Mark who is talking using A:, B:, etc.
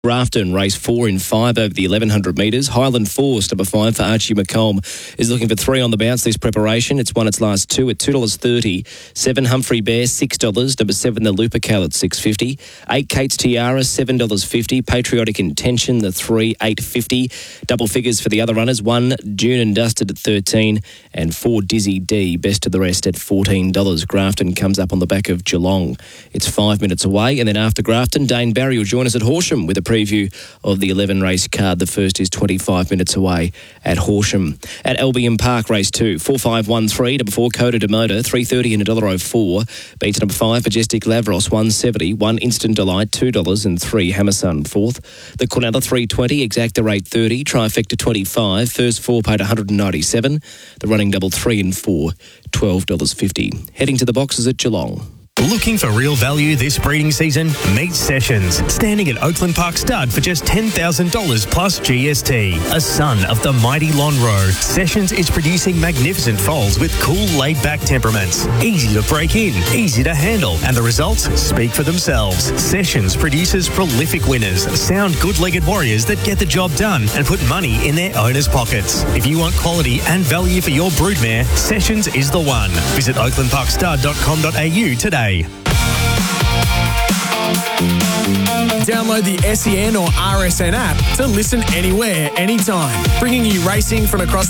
A: Grafton, race 4 in 5 over the 1100 metres. Highland Force, number 5 for Archie McComb, is looking for 3 on the bounce this preparation. It's won its last 2 at $2.30. 7 Humphrey Bear, $6. Number 7 the Lupercal at $6.50. 8 Kate's Tiara, $7.50. Patriotic Intention, the 3, $8.50. Double figures for the other runners. 1 June and Dusted at $13 and 4 Dizzy D, best of the rest at $14. Grafton comes up on the back of Geelong. It's 5 minutes away, and then after Grafton, Dane Barry will join us at Horsham with a preview of the 11 race card. The first is 25 minutes away at Horsham. At Albion Park, race 2, 4513, number 4 Coda Demoda, $3.30 and $1.04. Beats number 5 Majestic Lavros, $1.70. 1 Instant Delight, $2 and 3 Hammerson, 4th. The Cornella 320, Exacta rate $30, Trifecta 25. First 4 paid $197. The running double 3 and 4, $12.50. Heading to the boxes at Geelong.
B: Looking for real value this breeding season? Meet Sessions, standing at Oakland Park Stud for just $10,000 plus GST. A son of the mighty Lonhro, Sessions is producing magnificent foals with cool, laid-back temperaments. Easy to break in, easy to handle, and the results speak for themselves. Sessions produces prolific winners, sound, good-legged warriors that get the job done and put money in their owners' pockets. If you want quality and value for your broodmare, Sessions is the one. Visit oaklandparkstud.com.au today.
C: Download the SEN or RSN app to listen anywhere, anytime, bringing you racing from across